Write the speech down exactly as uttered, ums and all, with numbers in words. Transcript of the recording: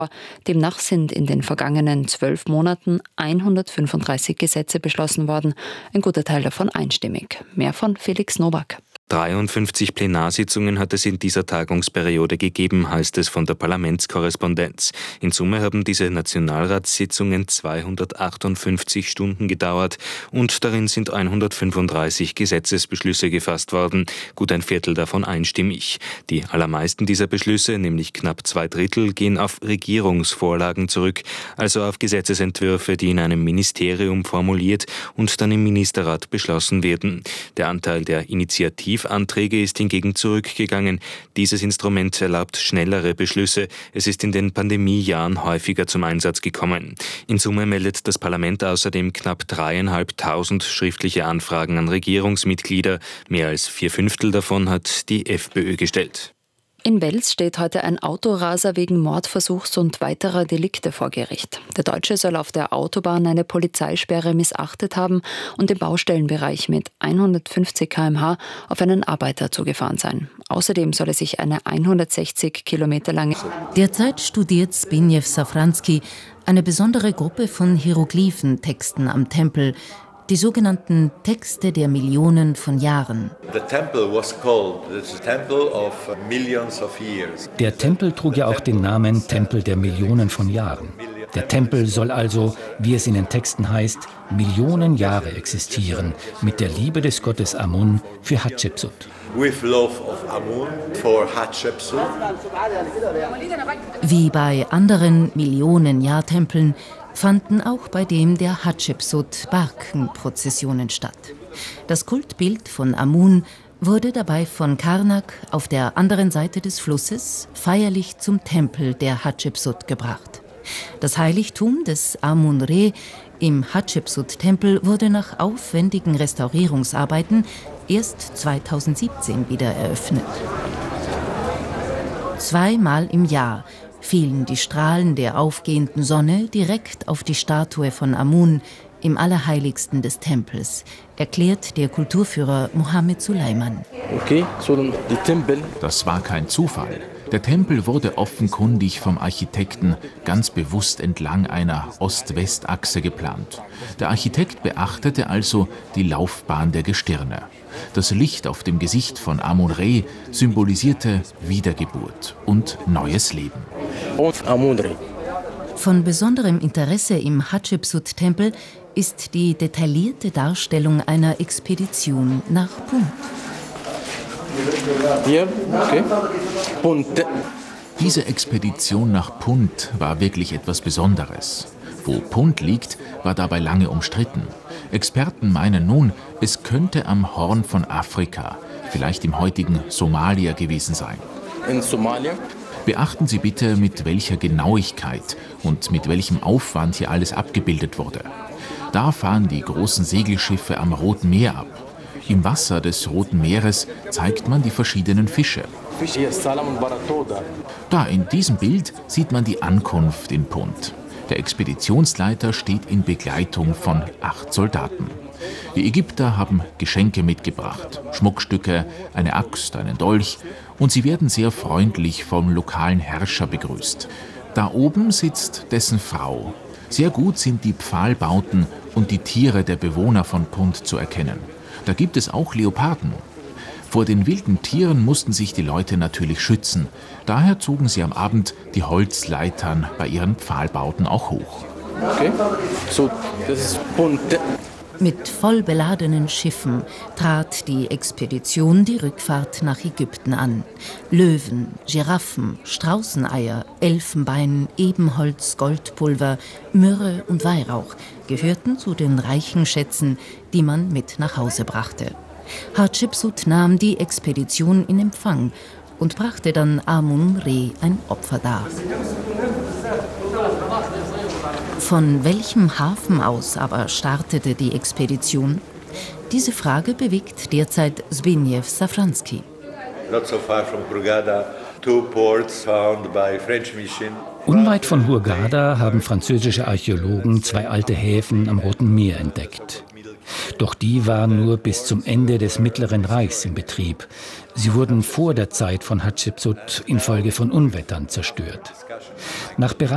Demnach sind in den vergangenen zwölf Monaten hundertfünfunddreißig Gesetze beschlossen worden, ein guter Teil davon einstimmig. Mehr von Felix Nowak. dreiundfünfzig Plenarsitzungen hat es in dieser Tagungsperiode gegeben, heißt es von der Parlamentskorrespondenz. In Summe haben diese Nationalratssitzungen zweihundertachtundfünfzig Stunden gedauert und darin sind hundertfünfunddreißig Gesetzesbeschlüsse gefasst worden, gut ein Viertel davon einstimmig. Die allermeisten dieser Beschlüsse, nämlich knapp zwei Drittel, gehen auf Regierungsvorlagen zurück, also auf Gesetzesentwürfe, die in einem Ministerium formuliert und dann im Ministerrat beschlossen werden. Der Anteil der Initiativ Anträge ist hingegen zurückgegangen. Dieses Instrument erlaubt schnellere Beschlüsse. Es ist in den Pandemiejahren häufiger zum Einsatz gekommen. In Summe meldet das Parlament außerdem knapp dreieinhalbtausend schriftliche Anfragen an Regierungsmitglieder. Mehr als vier Fünftel davon hat die FPÖ gestellt. In Wels steht heute ein Autoraser wegen Mordversuchs und weiterer Delikte vor Gericht. Der Deutsche soll auf der Autobahn eine Polizeisperre missachtet haben und im Baustellenbereich mit hundertfünfzig Kilometer pro Stunde auf einen Arbeiter zugefahren sein. Außerdem soll er sich eine hundertsechzig Kilometer lange... Derzeit studiert Zbigniew Safranski eine besondere Gruppe von Hieroglyphentexten am Tempel, die sogenannten Texte der Millionen von Jahren. Der Tempel trug ja auch den Namen Tempel der Millionen von Jahren. Der Tempel soll also, wie es in den Texten heißt, Millionen Jahre existieren, mit der Liebe des Gottes Amun für Hatschepsut. Wie bei anderen Millionen-Jahr-Tempeln fanden auch bei dem der Hatschepsut Barkenprozessionen statt. Das Kultbild von Amun wurde dabei von Karnak auf der anderen Seite des Flusses feierlich zum Tempel der Hatschepsut gebracht. Das Heiligtum des Amun-Re im Hatschepsut-Tempel wurde nach aufwendigen Restaurierungsarbeiten erst zweitausendsiebzehn wieder eröffnet. Zweimal im Jahr fielen die Strahlen der aufgehenden Sonne direkt auf die Statue von Amun im Allerheiligsten des Tempels, erklärt der Kulturführer Mohammed Suleiman. Okay, so die Tempel. Das war kein Zufall. Der Tempel wurde offenkundig vom Architekten ganz bewusst entlang einer Ost-West-Achse geplant. Der Architekt beachtete also die Laufbahn der Gestirne. Das Licht auf dem Gesicht von Amun-Re symbolisierte Wiedergeburt und neues Leben. Und Amun-Re. Von besonderem Interesse im Hatschepsut-Tempel ist die detaillierte Darstellung einer Expedition nach Punt. Hier, okay. Punt. Diese Expedition nach Punt war wirklich etwas Besonderes. Wo Punt liegt, war dabei lange umstritten. Experten meinen nun, es könnte am Horn von Afrika, vielleicht im heutigen Somalia gewesen sein. In Somalia? Beachten Sie bitte, mit welcher Genauigkeit und mit welchem Aufwand hier alles abgebildet wurde. Da fahren die großen Segelschiffe am Roten Meer ab. Im Wasser des Roten Meeres zeigt man die verschiedenen Fische. Da in diesem Bild sieht man die Ankunft in Punt. Der Expeditionsleiter steht in Begleitung von acht Soldaten. Die Ägypter haben Geschenke mitgebracht, Schmuckstücke, eine Axt, einen Dolch, und sie werden sehr freundlich vom lokalen Herrscher begrüßt. Da oben sitzt dessen Frau. Sehr gut sind die Pfahlbauten und die Tiere der Bewohner von Punt zu erkennen. Da gibt es auch Leoparden. Vor den wilden Tieren mussten sich die Leute natürlich schützen. Daher zogen sie am Abend die Holzleitern bei ihren Pfahlbauten auch hoch. Okay, so, das ist Punt. Mit voll beladenen Schiffen trat die Expedition die Rückfahrt nach Ägypten an. Löwen, Giraffen, Straußeneier, Elfenbein, Ebenholz, Goldpulver, Myrrhe und Weihrauch gehörten zu den reichen Schätzen, die man mit nach Hause brachte. Hatschepsut nahm die Expedition in Empfang und brachte dann Amun-Re ein Opfer dar. Von welchem Hafen aus aber startete die Expedition? Diese Frage bewegt derzeit Zbigniew Safranski. Unweit von Hurghada haben französische Archäologen zwei alte Häfen am Roten Meer entdeckt. Doch die waren nur bis zum Ende des Mittleren Reichs in Betrieb. Sie wurden vor der Zeit von Hatschepsut infolge von Unwettern zerstört. Nach